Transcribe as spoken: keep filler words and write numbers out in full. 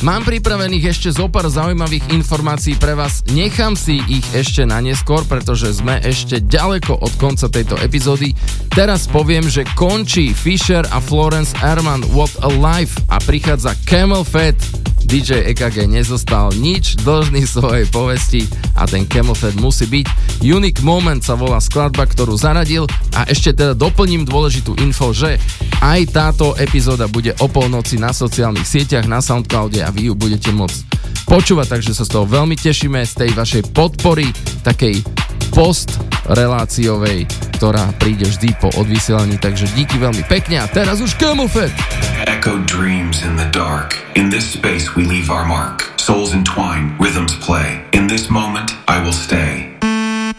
Mám pripravených ešte zo pár zaujímavých informácií pre vás. Nechám si ich ešte na neskôr, pretože sme ešte ďaleko od konca tejto epizódy. Teraz poviem, že končí Fisher a Florence Herman What a Life a prichádza Camel Fat. dý džej é ká gé nezostal nič dlžný svojej povesti a ten Camel Fat musí byť. Unique Moment sa volá skladba, ktorú zaradil a ešte teda doplním dôležitú info, že aj táto epizóda bude o polnoci na sociálnych sieťach, na Soundcloude a vy ju budete môcť počúvať, takže sa z toho veľmi tešíme, z tej vašej podpory, takej post-reláciovej, ktorá príde vždy po odvysielaní, takže díky veľmi pekne a teraz už Camel Fat. Echo dreams in the dark. In this space we leave our mark. Souls entwine, rhythms play. In this moment I will stay.